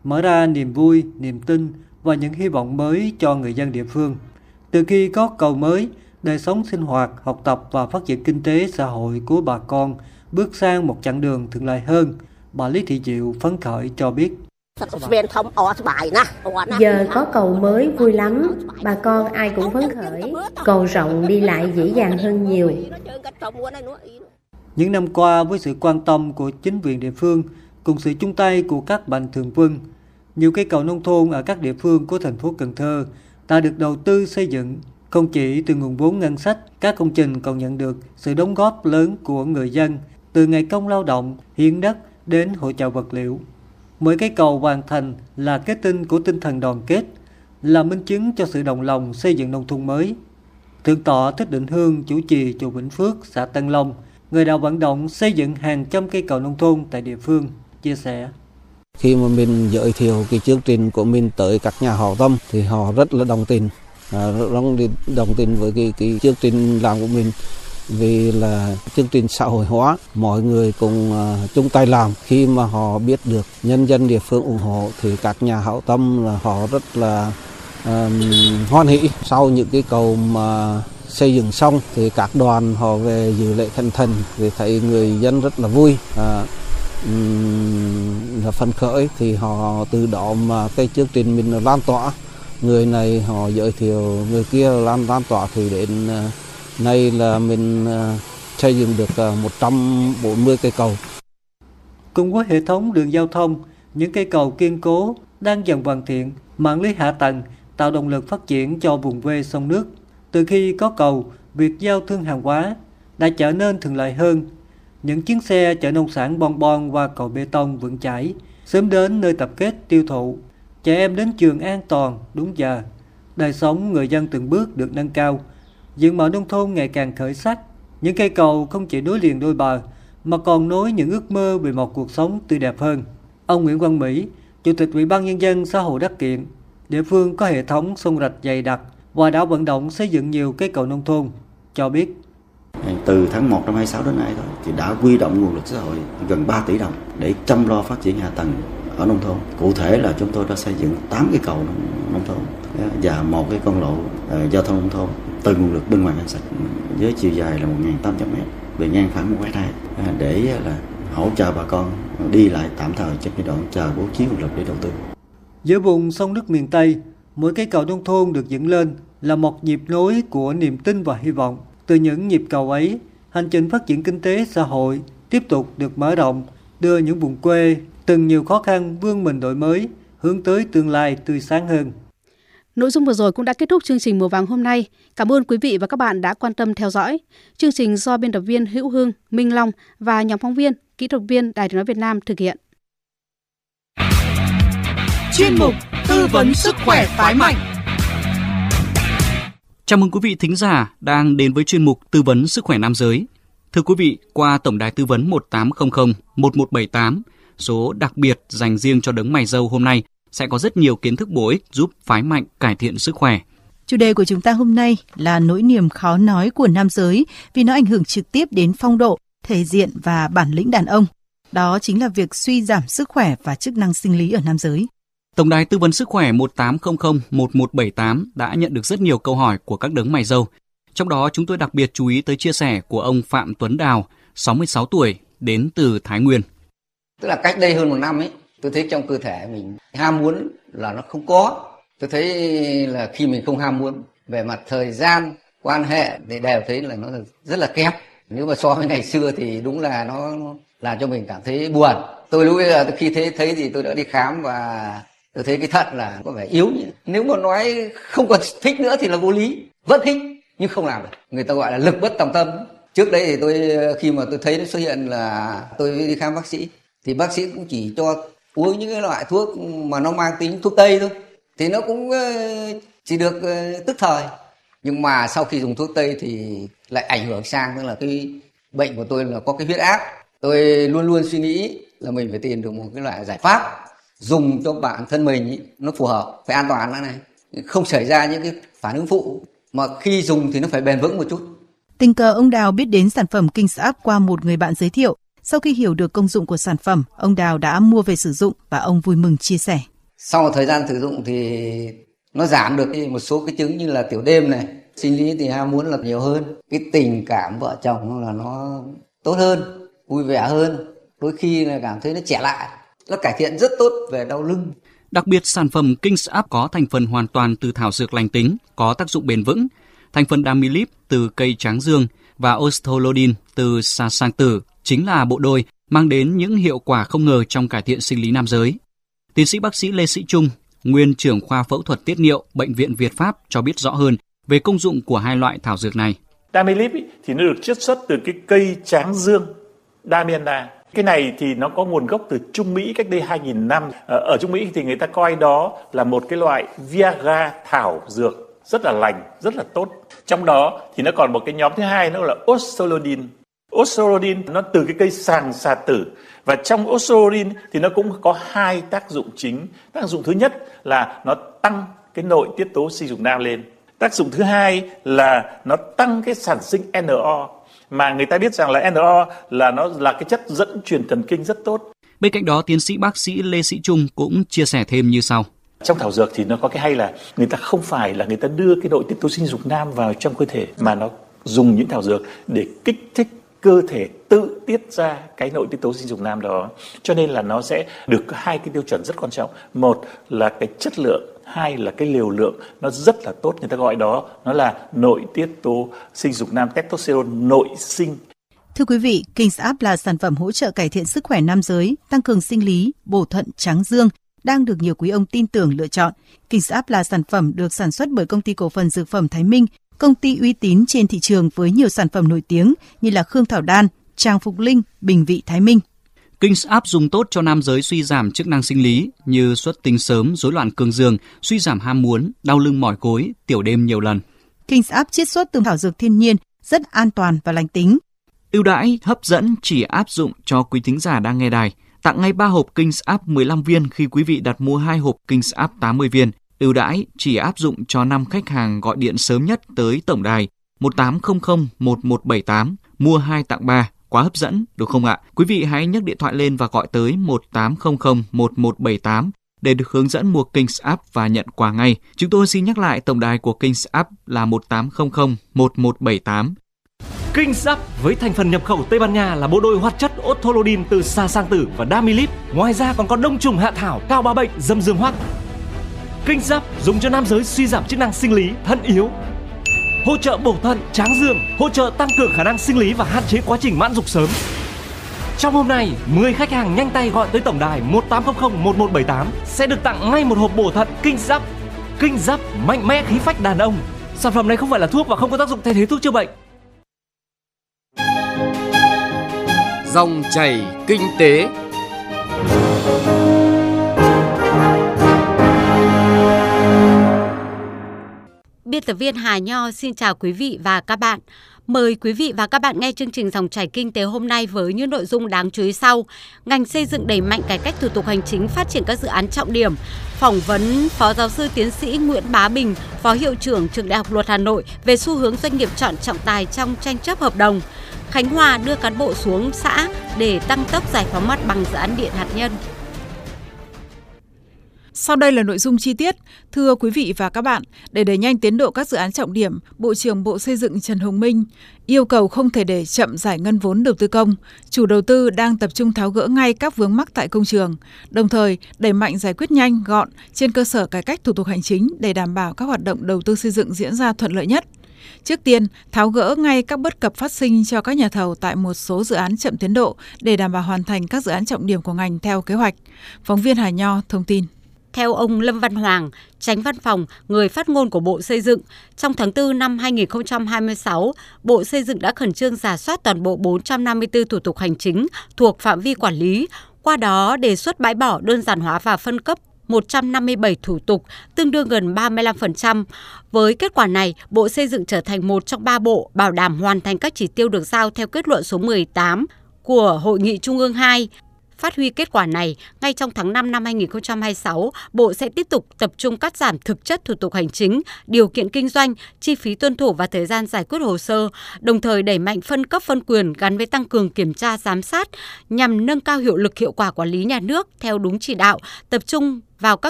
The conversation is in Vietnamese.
mở ra niềm vui, niềm tin và những hy vọng mới cho người dân địa phương. Từ khi có cầu mới, đời sống sinh hoạt, học tập và phát triển kinh tế xã hội của bà con bước sang một chặng đường thuận lợi hơn, bà Lý Thị Diệu phấn khởi cho biết. Giờ có cầu mới vui lắm, bà con ai cũng phấn khởi, cầu rộng đi lại dễ dàng hơn nhiều. Những năm qua, với sự quan tâm của chính quyền địa phương cùng sự chung tay của các mạnh thường quân, nhiều cây cầu nông thôn ở các địa phương của thành phố Cần Thơ đã được đầu tư xây dựng. Không chỉ từ nguồn vốn ngân sách, các công trình còn nhận được sự đóng góp lớn của người dân, từ ngày công lao động, hiến đất đến hỗ trợ vật liệu. Mỗi cây cầu hoàn thành là kết tinh của tinh thần đoàn kết, là minh chứng cho sự đồng lòng xây dựng nông thôn mới. Thượng tọa Thích Định Hương, chủ trì chùa Vĩnh Phước, xã Tân Long, người đã vận động xây dựng hàng trăm cây cầu nông thôn tại địa phương, chia sẻ. Khi mà mình giới thiệu cái chương trình của mình tới các nhà hảo tâm thì họ rất là đồng tình, với cái chương trình làm của mình, vì là chương trình xã hội hóa, mọi người cùng chung tay làm. Khi mà họ biết được nhân dân địa phương ủng hộ thì các nhà hảo tâm là họ rất là hoan hỷ. Sau những cái cầu mà xây dựng xong thì các đoàn họ về dự lễ khánh thành thì thấy người dân rất là vui, là phấn khởi, thì họ từ đó mà cái chương trình mình lan tỏa, người này họ giới thiệu người kia lan tỏa, thì đến nay là mình xây dựng được 140 cây cầu. Cùng với hệ thống đường giao thông, những cây cầu kiên cố đang dần hoàn thiện mạng lưới hạ tầng, tạo động lực phát triển cho vùng quê sông nước. Từ khi có cầu, việc giao thương hàng hóa đã trở nên thuận lợi hơn. Những chuyến xe chở nông sản bon bon qua cầu bê tông vững chãi, sớm đến nơi tập kết tiêu thụ. Trẻ em đến trường an toàn, đúng giờ. Đời sống người dân từng bước được nâng cao. Diện mạo nông thôn ngày càng khởi sắc. Những cây cầu không chỉ nối liền đôi bờ, mà còn nối những ước mơ về một cuộc sống tươi đẹp hơn. Ông Nguyễn Quang Mỹ, Chủ tịch Ủy ban Nhân dân xã Hồ Đắc Kiện, địa phương có hệ thống sông rạch dày đặc và đã vận động xây dựng nhiều cây cầu nông thôn, cho biết. Từ tháng 1 năm 2026 đến nay thôi thì đã huy động nguồn lực xã hội gần 3 tỷ đồng để chăm lo phát triển hạ tầng ở nông thôn. Cụ thể là chúng tôi đã xây dựng 8 cái cầu nông thôn và 1 cái con lộ giao thông nông thôn từ nguồn lực bên ngoài ngân sách với chiều dài là 1.800 m, bề ngang khoảng 1 hectare để là hỗ trợ bà con đi lại tạm thời trong giai đoạn chờ bố trí nguồn lực để đầu tư. Giữa vùng sông nước miền Tây, mỗi cây cầu nông thôn được dựng lên là một nhịp nối của niềm tin và hy vọng. Từ những nhịp cầu ấy, hành trình phát triển kinh tế xã hội tiếp tục được mở rộng, đưa những vùng quê từng nhiều khó khăn vươn mình đổi mới, hướng tới tương lai tươi sáng hơn. Nội dung vừa rồi cũng đã kết thúc chương trình Mùa Vàng hôm nay. Cảm ơn quý vị và các bạn đã quan tâm theo dõi. Chương trình do biên tập viên Hữu Hương, Minh Long và nhóm phóng viên, kỹ thuật viên Đài Tiếng nói Việt Nam thực hiện. Chuyên mục Tư vấn sức khỏe phái mạnh. Chào mừng quý vị thính giả đang đến với chuyên mục Tư vấn sức khỏe nam giới. Thưa quý vị, qua tổng đài tư vấn 1800 1178, số đặc biệt dành riêng cho đấng mày râu hôm nay sẽ có rất nhiều kiến thức bổ ích giúp phái mạnh cải thiện sức khỏe. Chủ đề của chúng ta hôm nay là nỗi niềm khó nói của nam giới vì nó ảnh hưởng trực tiếp đến phong độ, thể diện và bản lĩnh đàn ông. Đó chính là việc suy giảm sức khỏe và chức năng sinh lý ở nam giới. Tổng đài tư vấn sức khỏe 1800 1178 đã nhận được rất nhiều câu hỏi của các đấng mày râu. Trong đó chúng tôi đặc biệt chú ý tới chia sẻ của ông Phạm Tuấn Đào, 66 tuổi, đến từ Thái Nguyên. Tức là cách đây hơn 1 năm ấy, tôi thấy trong cơ thể mình ham muốn là nó không có. Tôi thấy là khi mình không ham muốn, về mặt thời gian, quan hệ thì đều thấy là nó rất là kém. Nếu mà so với ngày xưa thì đúng là nó làm cho mình cảm thấy buồn. Tôi lúc là khi thấy thì tôi đã đi khám và tôi thấy cái thận là có vẻ yếu nhỉ. Nếu mà nói không còn thích nữa thì là vô lý. Vẫn thích nhưng không làm được. Người ta gọi là lực bất tòng tâm. Trước đây thì khi mà tôi thấy nó xuất hiện là tôi đi khám bác sĩ. Thì bác sĩ cũng chỉ cho uống những cái loại thuốc mà nó mang tính thuốc Tây thôi. Thì nó cũng chỉ được tức thời. Nhưng mà sau khi dùng thuốc Tây thì lại ảnh hưởng sang, tức là cái bệnh của tôi là có cái huyết áp. Tôi luôn luôn suy nghĩ là mình phải tìm được một cái loại giải pháp dùng cho bản thân mình ý, nó phù hợp, phải an toàn này, không xảy ra những cái phản ứng phụ, mà khi dùng thì nó phải bền vững một chút. Tình cờ ông Đào biết đến sản phẩm Kings Up qua một người bạn giới thiệu. Sau khi hiểu được công dụng của sản phẩm, ông Đào đã mua về sử dụng và ông vui mừng chia sẻ. Sau thời gian sử dụng thì nó giảm được một số cái chứng như là tiểu đêm này, sinh lý thì ham muốn là nhiều hơn, cái tình cảm vợ chồng là nó tốt hơn, vui vẻ hơn, đôi khi là cảm thấy nó trẻ lại, nó cải thiện rất tốt về đau lưng. Đặc biệt, sản phẩm Kings Up có thành phần hoàn toàn từ thảo dược lành tính, có tác dụng bền vững, thành phần Damilip từ cây tráng dương và Ostolodin từ sa sang tử chính là bộ đôi mang đến những hiệu quả không ngờ trong cải thiện sinh lý nam giới. Tiến sĩ bác sĩ Lê Sĩ Trung, nguyên trưởng khoa phẫu thuật tiết niệu Bệnh viện Việt Pháp cho biết rõ hơn về công dụng của hai loại thảo dược này. Damilip thì nó được chiết xuất từ cái cây tráng dương Damiana. Cái này thì nó có nguồn gốc từ Trung Mỹ cách đây 2.000 năm. Ở Trung Mỹ thì người ta coi đó là một cái loại Viagra thảo dược rất là lành, rất là tốt. Trong đó thì nó còn một cái nhóm thứ hai, nó là Ostolodin. Ostolodin nó từ cái cây sàng xà tử. Và trong Ostolodin thì nó cũng có hai tác dụng chính. Tác dụng thứ nhất là nó tăng cái nội tiết tố sinh dục nam lên. Tác dụng thứ hai là nó tăng cái sản sinh NO. Mà người ta biết rằng là NO là nó là cái chất dẫn truyền thần kinh rất tốt. Bên cạnh đó, tiến sĩ bác sĩ Lê Sĩ Trung cũng chia sẻ thêm như sau. Trong thảo dược thì nó có cái hay là người ta không phải là người ta đưa cái nội tiết tố sinh dục nam vào trong cơ thể, mà nó dùng những thảo dược để kích thích cơ thể tự tiết ra cái nội tiết tố sinh dục nam đó. Cho nên là nó sẽ được hai cái tiêu chuẩn rất quan trọng. Một là cái chất lượng, hai là cái liều lượng, nó rất là tốt. Người ta gọi đó nó là nội tiết tố sinh dục nam, testosterone nội sinh. Thưa quý vị, Kings Up là sản phẩm hỗ trợ cải thiện sức khỏe nam giới, tăng cường sinh lý, bổ thận tráng dương, đang được nhiều quý ông tin tưởng lựa chọn. Kings Up là sản phẩm được sản xuất bởi Công ty Cổ phần Dược phẩm Thái Minh, công ty uy tín trên thị trường với nhiều sản phẩm nổi tiếng như là Khương Thảo Đan, Tràng Phục Linh, Bình Vị Thái Minh. Kings Up dùng tốt cho nam giới suy giảm chức năng sinh lý như xuất tinh sớm, rối loạn cương dương, suy giảm ham muốn, đau lưng mỏi gối, tiểu đêm nhiều lần. Kings Up chiết xuất từ thảo dược thiên nhiên, rất an toàn và lành tính. Ưu đãi hấp dẫn chỉ áp dụng cho quý thính giả đang nghe đài. Tặng ngay 3 hộp Kings Up 15 viên khi quý vị đặt mua 2 hộp Kings Up 80 viên. Ưu đãi chỉ áp dụng cho 5 khách hàng gọi điện sớm nhất tới tổng đài 1800 1178, mua 2 tặng 3. Quá hấp dẫn, được không ạ? Quý vị hãy nhấc điện thoại lên và gọi tới 1800 1178 để được hướng dẫn mua Kings Up và nhận quà ngay. Chúng tôi xin nhắc lại tổng đài của Kings Up là 1800 1178. Kings Up với thành phần nhập khẩu Tây Ban Nha là bộ đôi hoạt chất Ostolodin từ sa sang tử và Damilip. Ngoài ra còn có đông trùng hạ thảo, cao bá bệnh, dâm dương hoắc. Kings Up dùng cho nam giới suy giảm chức năng sinh lý, thận yếu, hỗ trợ bổ thận, tráng dương, hỗ trợ tăng cường khả năng sinh lý và hạn chế quá trình mãn dục sớm. Trong hôm nay, 10 khách hàng nhanh tay gọi tới tổng đài 1800 1178 sẽ được tặng ngay một hộp bổ thận Kings Up. Kings Up mạnh mẽ khí phách đàn ông. Sản phẩm này không phải là thuốc và không có tác dụng thay thế thuốc chữa bệnh. Dòng chảy kinh tế. Biên tập viên Hà Nho xin chào quý vị và các bạn. Mời quý vị và các bạn nghe chương trình Dòng chảy kinh tế hôm nay với những nội dung đáng chú ý sau. Ngành xây dựng đẩy mạnh cải cách thủ tục hành chính, phát triển các dự án trọng điểm. Phỏng vấn Phó giáo sư tiến sĩ Nguyễn Bá Bình, Phó hiệu trưởng Trường Đại học Luật Hà Nội về xu hướng doanh nghiệp chọn trọng tài trong tranh chấp hợp đồng. Khánh Hòa đưa cán bộ xuống xã để tăng tốc giải phóng mặt bằng dự án điện hạt nhân. Sau đây là nội dung chi tiết. Thưa quý vị và các bạn, để đẩy nhanh tiến độ các dự án trọng điểm, Bộ trưởng Bộ Xây dựng Trần Hồng Minh yêu cầu không thể để chậm giải ngân vốn đầu tư công. Chủ đầu tư đang tập trung tháo gỡ ngay các vướng mắc tại công trường, đồng thời đẩy mạnh giải quyết nhanh, gọn trên cơ sở cải cách thủ tục hành chính để đảm bảo các hoạt động đầu tư xây dựng diễn ra thuận lợi nhất. Trước tiên, tháo gỡ ngay các bất cập phát sinh cho các nhà thầu tại một số dự án chậm tiến độ để đảm bảo hoàn thành các dự án trọng điểm của ngành theo kế hoạch. Phóng viên Hà Nho thông tin. Theo ông Lâm Văn Hoàng, Chánh Văn phòng, người phát ngôn của Bộ Xây dựng, trong tháng 4 năm 2026, Bộ Xây dựng đã khẩn trương rà soát toàn bộ 454 thủ tục hành chính thuộc phạm vi quản lý, qua đó đề xuất bãi bỏ, đơn giản hóa và phân cấp 157 thủ tục, tương đương gần 35%. Với kết quả này, Bộ Xây dựng trở thành một trong 3 bộ bảo đảm hoàn thành các chỉ tiêu được giao theo kết luận số 18 của Hội nghị Trung ương 2. Phát huy kết quả này, ngay trong tháng 5 năm 2026, Bộ sẽ tiếp tục tập trung cắt giảm thực chất thủ tục hành chính, điều kiện kinh doanh, chi phí tuân thủ và thời gian giải quyết hồ sơ, đồng thời đẩy mạnh phân cấp phân quyền gắn với tăng cường kiểm tra giám sát nhằm nâng cao hiệu lực hiệu quả quản lý nhà nước theo đúng chỉ đạo, tập trung vào các